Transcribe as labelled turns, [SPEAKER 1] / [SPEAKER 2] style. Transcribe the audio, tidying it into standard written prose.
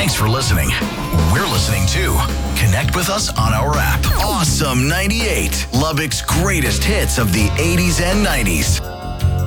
[SPEAKER 1] Thanks for listening. We're listening too. Connect with us on our app. Awesome 98, Lubbock's greatest hits of the 80s and 90s.